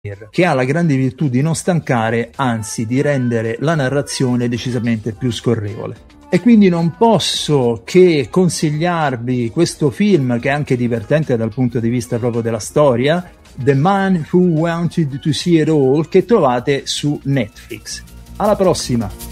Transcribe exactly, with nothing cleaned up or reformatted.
che ha la grande virtù di non stancare, anzi di rendere la narrazione decisamente più scorrevole. E quindi non posso che consigliarvi questo film, che è anche divertente dal punto di vista proprio della storia, The Man Who Wanted to See It All, che trovate su Netflix. Alla prossima!